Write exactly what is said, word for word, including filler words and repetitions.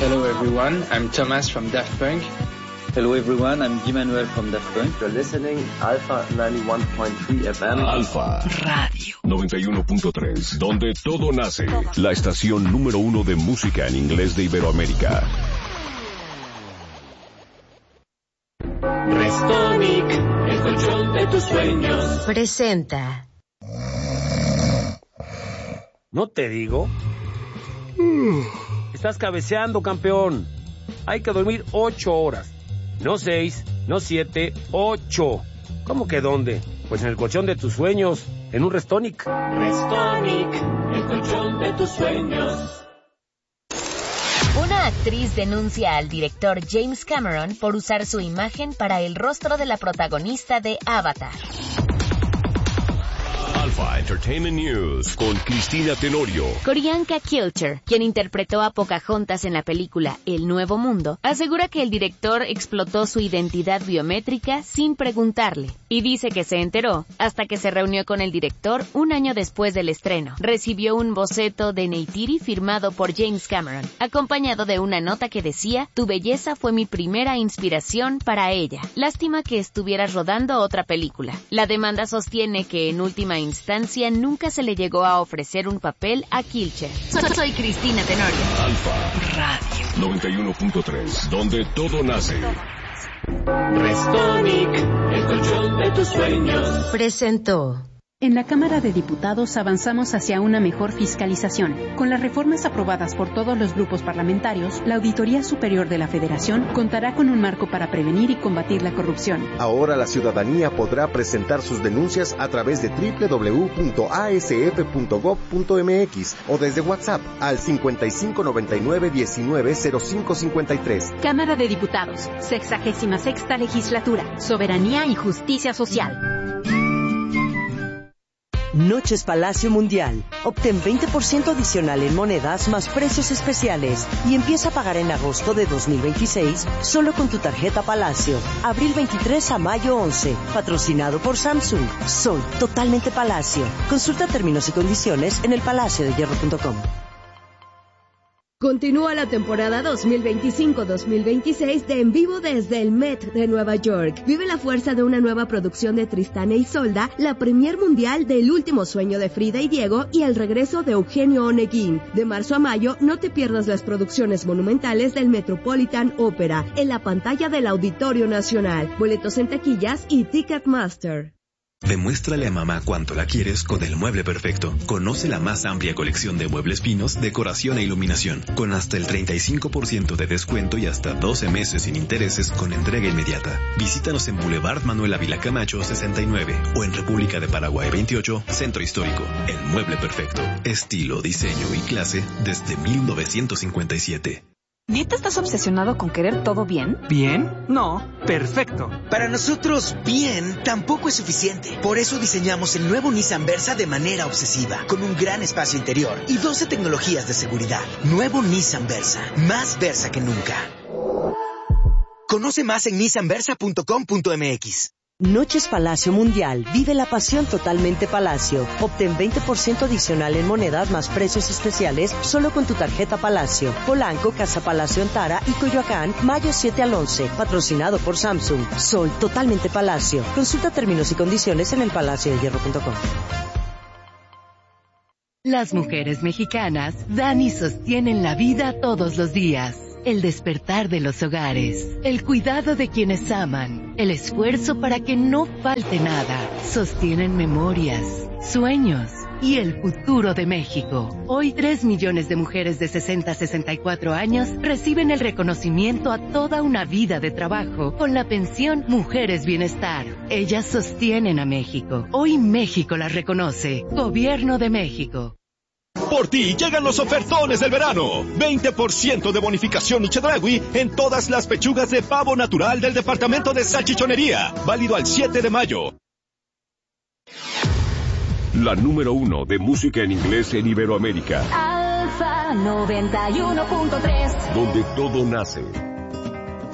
Hello everyone, I'm Thomas from Daft Punk. Hello everyone, I'm Emmanuel from Daft Punk. You're listening Alpha ninety-one point three F M. Alpha Radio noventa y uno punto tres, donde todo nace. La estación número uno de música en inglés de Iberoamérica. Restonic, el colchón de tus sueños. Presenta. ¿No te digo? Estás cabeceando, campeón. Hay que dormir ocho horas. No seis, no siete, ocho. ¿Cómo que dónde? Pues en el colchón de tus sueños, en un Restonic. Restonic, el colchón de tus sueños. Una actriz denuncia al director James Cameron por usar su imagen para el rostro de la protagonista de Avatar. Alpha Entertainment News con Cristina Tenorio. Q'orianka Kilcher, quien interpretó a Pocahontas en la película El Nuevo Mundo, asegura que el director explotó su identidad biométrica sin preguntarle, y dice que se enteró hasta que se reunió con el director un año después del estreno. Recibió un boceto de Neytiri firmado por James Cameron, acompañado de una nota que decía: "Tu belleza fue mi primera inspiración para ella. Lástima que estuvieras rodando otra película". La demanda sostiene que en última instancia nunca se le llegó a ofrecer un papel a Kilcher. Soy, soy Cristina Tenorio. Alpha Radio noventa y uno punto tres, donde todo nace. Restonic, el colchón de tus sueños. Presentó. En la Cámara de Diputados avanzamos hacia una mejor fiscalización. Con las reformas aprobadas por todos los grupos parlamentarios, la Auditoría Superior de la Federación contará con un marco para prevenir y combatir la corrupción. Ahora la ciudadanía podrá presentar sus denuncias a través de doble u doble u doble u punto a s f punto gob punto m x o desde WhatsApp al cincuenta y cinco noventa y nueve diecinueve cero cinco cincuenta y tres. Cámara de Diputados, sexagésima sexta legislatura, soberanía y justicia social. Noches Palacio Mundial. Obtén veinte por ciento adicional en monedas más precios especiales y empieza a pagar en agosto de dos mil veintiséis solo con tu tarjeta Palacio. Abril veintitrés a mayo once. Patrocinado por Samsung. Soy totalmente Palacio. Consulta términos y condiciones en el palacio de hierro punto com. Continúa la temporada dos mil veinticinco dos mil veintiséis de En Vivo desde el Met de Nueva York. Vive la fuerza de una nueva producción de Tristán e Isolda, la premier mundial de El último sueño de Frida y Diego y el regreso de Eugenio Oneguín. De marzo a mayo, no te pierdas las producciones monumentales del Metropolitan Opera en la pantalla del Auditorio Nacional. Boletos en taquillas y Ticketmaster. Demuéstrale a mamá cuánto la quieres con el mueble perfecto. Conoce la más amplia colección de muebles finos, decoración e iluminación, con hasta el treinta y cinco por ciento de descuento y hasta doce meses sin intereses con entrega inmediata. Visítanos en Boulevard Manuel Ávila Camacho sesenta y nueve o en República de Paraguay veintiocho, Centro Histórico. El mueble perfecto. Estilo, diseño y clase desde mil novecientos cincuenta y siete. ¿Neta estás obsesionado con querer todo bien? ¿Bien? No, perfecto. Para nosotros, bien tampoco es suficiente. Por eso diseñamos el nuevo Nissan Versa de manera obsesiva, con un gran espacio interior y doce tecnologías de seguridad. Nuevo Nissan Versa, más Versa que nunca. Conoce más en nissan versa punto com punto m x. Noches Palacio Mundial. Vive la pasión totalmente Palacio. Obtén veinte por ciento adicional en monedas más precios especiales solo con tu tarjeta Palacio. Polanco, Casa Palacio Antara y Coyoacán, mayo siete al once. Patrocinado por Samsung. Soy totalmente Palacio. Consulta términos y condiciones en el palacio de hierro punto com. Las mujeres mexicanas dan y sostienen la vida todos los días. El despertar de los hogares, el cuidado de quienes aman, el esfuerzo para que no falte nada, sostienen memorias, sueños y el futuro de México. Hoy tres millones de mujeres de sesenta a sesenta y cuatro años reciben el reconocimiento a toda una vida de trabajo con la pensión Mujeres Bienestar. Ellas sostienen a México. Hoy México las reconoce. Gobierno de México. Por ti llegan los ofertones del verano. veinte por ciento de bonificación y Chedraui en todas las pechugas de pavo natural del departamento de salchichonería. Válido al siete de mayo. La número uno de música en inglés en Iberoamérica. Alpha noventa y uno punto tres. Donde todo nace.